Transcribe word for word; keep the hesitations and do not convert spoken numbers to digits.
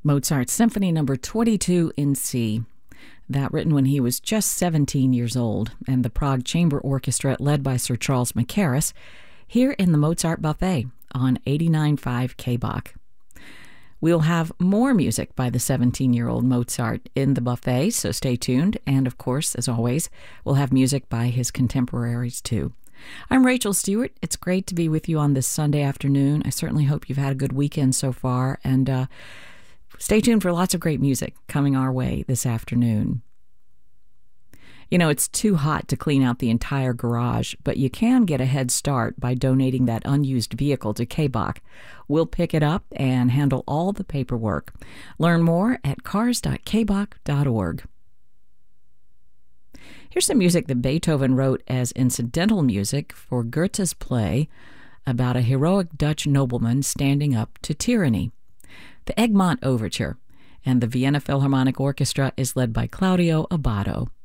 Mozart's Symphony Number twenty-two in C. That written when he was just seventeen years old, and the Prague Chamber Orchestra, led by Sir Charles Mackerras, here in the Mozart Buffet on eighty-nine point five K B O C. We'll have more music by the seventeen-year-old Mozart in the buffet, so stay tuned. And, of course, as always, we'll have music by his contemporaries, too. I'm Rachel Stewart. It's great to be with you on this Sunday afternoon. I certainly hope you've had a good weekend so far, and uh, stay tuned for lots of great music coming our way this afternoon. You know, it's too hot to clean out the entire garage, but you can get a head start by donating that unused vehicle to K B O C. We'll pick it up and handle all the paperwork. Learn more at cars dot k b o c dot org. Here's some music that Beethoven wrote as incidental music for Goethe's play about a heroic Dutch nobleman standing up to tyranny. The Egmont Overture, and the Vienna Philharmonic Orchestra is led by Claudio Abbado.